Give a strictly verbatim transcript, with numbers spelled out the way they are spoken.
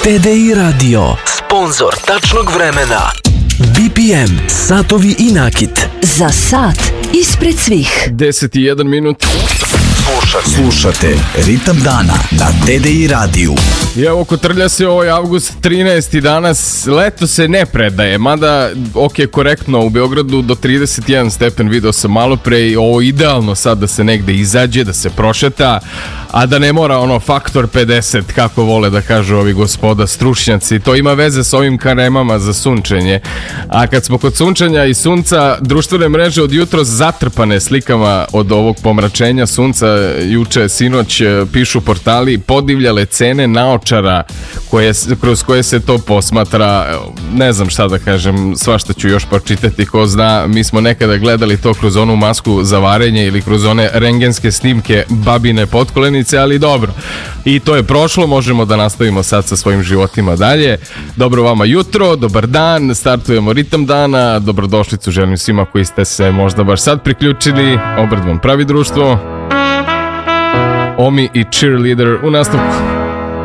T D I Radio, sponzor tačnog vremena. B P M, satovi i nakit. Za sat ispred svih. deset i jedan minut. Slušate. Slušate Ritam dana na T D I radiju. I evo, kotrlja se ovaj avgust trinaesti danas, leto se ne predaje, mada, ok, korektno, u Beogradu do trideset jedan stepen, video sam malo pre i ovo idealno sad da se negde izađe, da se prošeta, a da ne mora ono faktor pedeset, kako vole da kažu ovi gospoda stručnjaci. To ima veze s ovim karemama za sunčenje. A kad smo kod sunčanja i sunca, društvene mreže od jutros zatrpane slikama od ovog pomračenja sunca, juče, sinoć, pišu portali, podivljale cene naočara koje, kroz koje se to posmatra. Ne znam šta da kažem, svašta ću još pročitati, ko zna. Mi smo nekada gledali to kroz onu masku za varenje ili kroz one rengenske snimke babine potkolenice, ali dobro. I to je prošlo, možemo da nastavimo sad sa svojim životima dalje. Dobro vama jutro, dobar dan, startujemo Ritam dana, dobrodošlicu želim svima koji ste se možda baš sad priključili. Obred vam pravi društvo. Omi i Cheerleader u nastavku.